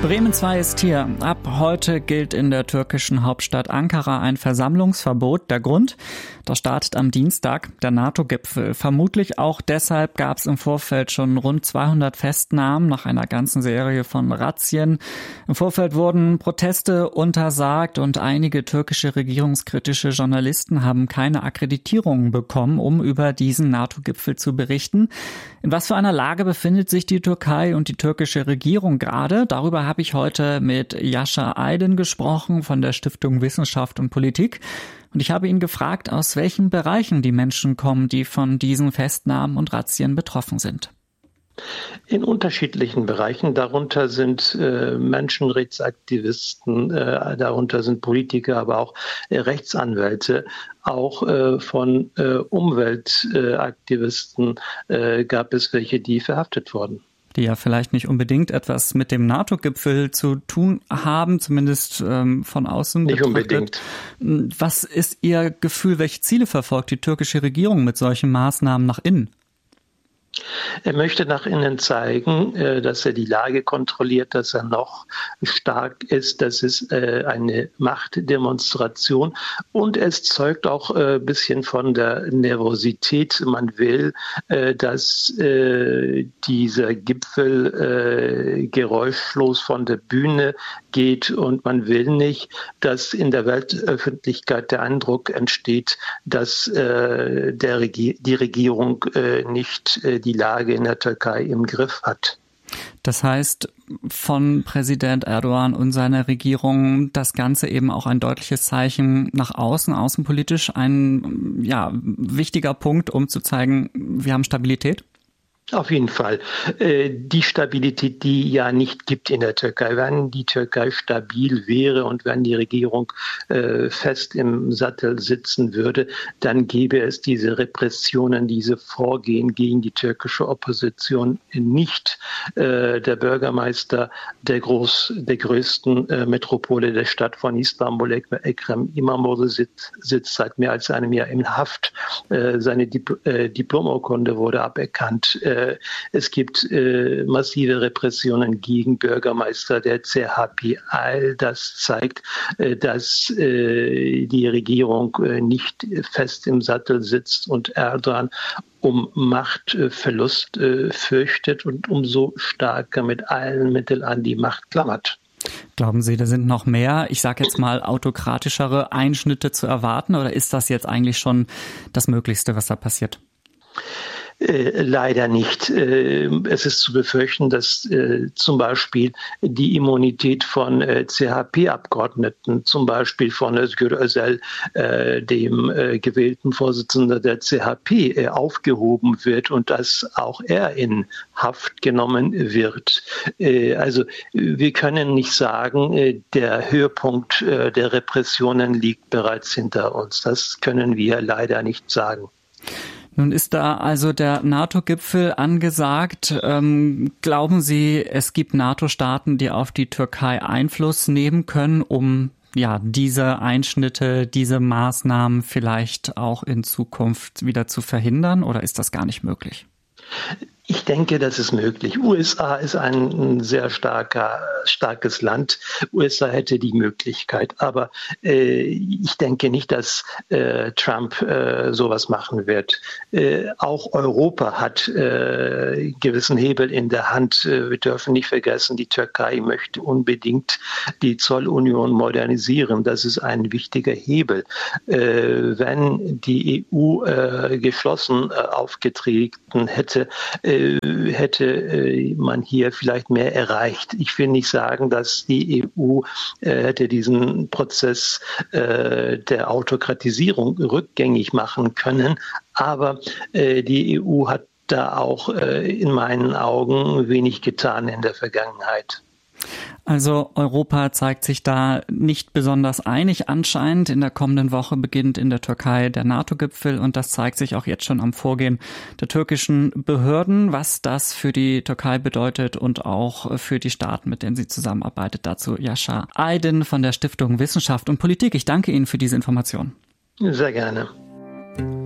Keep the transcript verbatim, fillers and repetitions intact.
Bremen zwei ist hier. Ab heute gilt in der türkischen Hauptstadt Ankara ein Versammlungsverbot. Der Grund? Da startet am Dienstag der NATO-Gipfel. Vermutlich auch deshalb gab es im Vorfeld schon rund zweihundert Festnahmen nach einer ganzen Serie von Razzien. Im Vorfeld wurden Proteste untersagt und einige türkische regierungskritische Journalisten haben keine Akkreditierungen bekommen, um über diesen NATO-Gipfel zu berichten. In was für einer Lage befindet sich die Türkei und die türkische Regierung gerade? Darüber habe ich heute mit Yasha Aydin gesprochen von der Stiftung Wissenschaft und Politik. Und ich habe ihn gefragt, aus welchen Bereichen die Menschen kommen, die von diesen Festnahmen und Razzien betroffen sind. In unterschiedlichen Bereichen. Darunter sind äh, Menschenrechtsaktivisten, äh, darunter sind Politiker, aber auch äh, Rechtsanwälte. Auch äh, von äh, Umweltaktivisten äh, gab es welche, die verhaftet wurden. Die ja vielleicht nicht unbedingt etwas mit dem NATO-Gipfel zu tun haben, zumindest ähm, von außen nicht betrachtet. Unbedingt. Was ist Ihr Gefühl, welche Ziele verfolgt die türkische Regierung mit solchen Maßnahmen nach innen? Er möchte nach innen zeigen, dass er die Lage kontrolliert, dass er noch stark ist. Das ist eine Machtdemonstration und es zeugt auch ein bisschen von der Nervosität. Man will, dass dieser Gipfel geräuschlos von der Bühne geht und man will nicht, dass in der Weltöffentlichkeit der Eindruck entsteht, dass der Regi- die Regierung nicht die Lage in der Türkei im Griff hat. Das heißt, von Präsident Erdogan und seiner Regierung das Ganze eben auch ein deutliches Zeichen nach außen, außenpolitisch, ein ja, wichtiger Punkt, um zu zeigen, wir haben Stabilität? Auf jeden Fall. Die Stabilität, die ja nicht gibt in der Türkei. Wenn die Türkei stabil wäre und wenn die Regierung fest im Sattel sitzen würde, dann gäbe es diese Repressionen, diese Vorgehen gegen die türkische Opposition nicht. Der Bürgermeister der, groß, der größten Metropole der Stadt von Istanbul, Ekrem İmamoğlu, sitzt, sitzt seit mehr als einem Jahr in Haft. Seine Dipl- Diplomurkunde wurde aberkannt. Es gibt äh, massive Repressionen gegen Bürgermeister der C H P. All das zeigt, äh, dass äh, die Regierung äh, nicht fest im Sattel sitzt und Erdogan um Machtverlust äh, fürchtet und umso stärker mit allen Mitteln an die Macht klammert. Glauben Sie, da sind noch mehr, ich sage jetzt mal, autokratischere Einschnitte zu erwarten oder ist das jetzt eigentlich schon das Möglichste, was da passiert? Äh, leider nicht. Äh, es ist zu befürchten, dass äh, zum Beispiel die Immunität von äh, C H P-Abgeordneten, zum Beispiel von Özgür Özel, äh, dem äh, gewählten Vorsitzenden der C H P, äh, aufgehoben wird und dass auch er in Haft genommen wird. Äh, also wir können nicht sagen, äh, der Höhepunkt äh, der Repressionen liegt bereits hinter uns. Das können wir leider nicht sagen. Nun ist da also der NATO-Gipfel angesagt. Ähm, glauben Sie, es gibt NATO-Staaten, die auf die Türkei Einfluss nehmen können, um ja diese Einschnitte, diese Maßnahmen vielleicht auch in Zukunft wieder zu verhindern, oder ist das gar nicht möglich? Ich denke, das ist möglich. U S A ist ein sehr starker, starkes Land. U S A hätte die Möglichkeit. Aber äh, ich denke nicht, dass äh, Trump äh, sowas machen wird. Äh, auch Europa hat äh, gewissen Hebel in der Hand. Äh, wir dürfen nicht vergessen, die Türkei möchte unbedingt die Zollunion modernisieren. Das ist ein wichtiger Hebel. Äh, wenn die E U äh, geschlossen äh, aufgetreten hätte, äh, hätte man hier vielleicht mehr erreicht. Ich will nicht sagen, dass die E U hätte diesen Prozess der Autokratisierung rückgängig machen können, aber die E U hat da auch in meinen Augen wenig getan in der Vergangenheit. Also Europa zeigt sich da nicht besonders einig anscheinend. In der kommenden Woche beginnt in der Türkei der NATO-Gipfel und das zeigt sich auch jetzt schon am Vorgehen der türkischen Behörden, was das für die Türkei bedeutet und auch für die Staaten, mit denen sie zusammenarbeitet. Dazu Yasha Aydin von der Stiftung Wissenschaft und Politik. Ich danke Ihnen für diese Information. Sehr gerne.